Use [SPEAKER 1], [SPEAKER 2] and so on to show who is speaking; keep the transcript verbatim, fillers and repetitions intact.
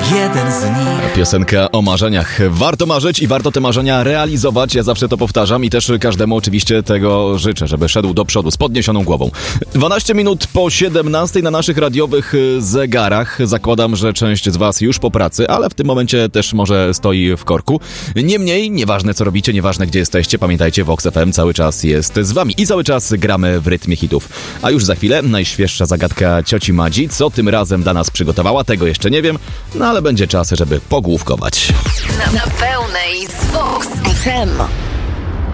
[SPEAKER 1] jeden z nich.
[SPEAKER 2] Piosenka o marzeniach. Warto marzyć i warto te marzenia realizować. Ja zawsze to powtarzam i też każdemu oczywiście tego życzę, żeby szedł do przodu z podniesioną głową. dwanaście minut po siedemnastej na naszych radiowych zegarach. Zakładam, że część z was już po pracy, ale w tym momencie też może stoi w korku. Niemniej, nieważne co robicie, nieważne gdzie jesteście, pamiętajcie, Vox F M cały czas jest z wami i cały czas gramy w rytmie hitów. A już za chwilę najświeższa zagadka cioci Madzi. Co tym razem dla nas przygotowała, tego jeszcze nie wiem, no ale będzie czas, żeby pogłówkować.
[SPEAKER 3] Na, na pełnej z Vox F M.